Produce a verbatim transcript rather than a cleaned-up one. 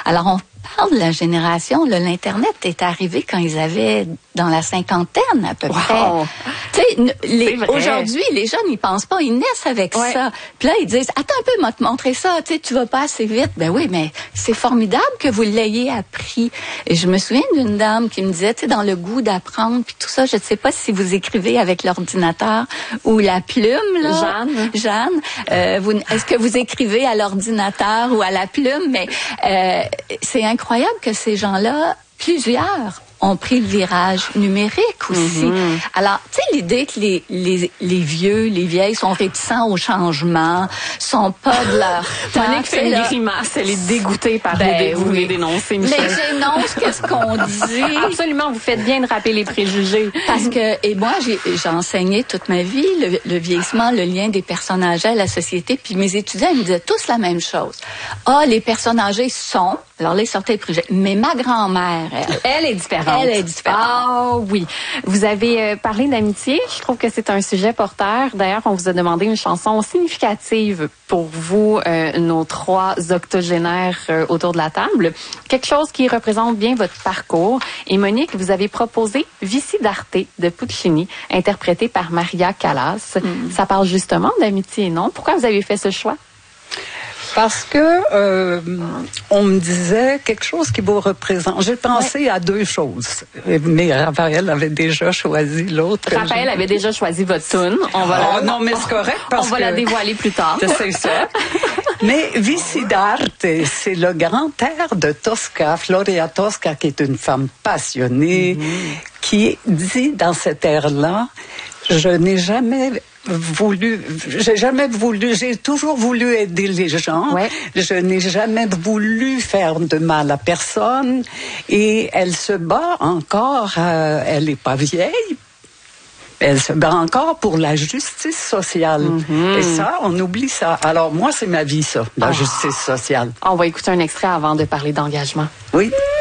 Alors, on parle de la génération, là, l'Internet est arrivé quand ils avaient dans la cinquantaine à peu wow. près. Tu sais, les, aujourd'hui, les jeunes, ils pensent pas, ils naissent avec ouais. ça. Puis là, ils disent, attends un peu, m'a te montrer ça, tu sais, tu vas pas assez vite. Ben oui, mais c'est formidable que vous l'ayez appris. Et je me souviens d'une dame qui me disait, tu sais, dans le goût d'apprendre, puis tout ça, je ne sais pas si vous écrivez avec l'ordinateur ou la plume, là. Jeanne. Jeanne, euh, vous, est-ce que vous écrivez à l'ordinateur ou à la plume? Mais euh, c'est incroyable que ces gens-là, plusieurs, ont pris le virage numérique aussi. Mm-hmm. Alors, tu sais, l'idée que les, les, les vieux, les vieilles sont réticents au changement, sont pas de leur temps. Monique fait une grimace, elle est dégoutée par ben, l'idée que vous oui. voulez dénoncer, Michel. Mais j'énonce qu'est-ce qu'on dit. Absolument, vous faites bien de rappeler les préjugés. Parce que, et moi, j'ai, j'ai enseigné toute ma vie le, le vieillissement, le lien des personnes âgées à la société, puis mes étudiants, ils me disaient tous la même chose. Ah, les personnes âgées sont, alors là, ils sortaient les préjugés, mais ma grand-mère, elle, elle est différente. Elle est différente. Ah oui. Vous avez euh, parlé d'amitié. Je trouve que c'est un sujet porteur. D'ailleurs, on vous a demandé une chanson significative pour vous, euh, nos trois octogénaires euh, autour de la table. Quelque chose qui représente bien votre parcours. Et Monique, vous avez proposé Vici d'Arte de Puccini, interprété par Maria Callas. Mm. Ça parle justement d'amitié, non? Pourquoi vous avez fait ce choix? Parce que euh, on me disait quelque chose qui vous représente. J'ai pensé ouais. à deux choses, mais Raphaël avait déjà choisi l'autre. Raphaël avait déjà choisi votre tune. On va oh, la... non, mais c'est correct parce on va que... la dévoiler plus tard. C'est ça. Mais Vici d'Arte, c'est le grand air de Tosca, Floria Tosca, qui est une femme passionnée, mm-hmm. qui dit dans cet air-là, je n'ai jamais voulu, j'ai jamais voulu, j'ai toujours voulu aider les gens. Ouais. Je n'ai jamais voulu faire de mal à personne. Et elle se bat encore, euh, elle n'est pas vieille. Elle se bat encore pour la justice sociale. Mm-hmm. Et ça, on oublie ça. Alors moi, c'est ma vie, ça, la oh. justice sociale. On va écouter un extrait avant de parler d'engagement. Oui.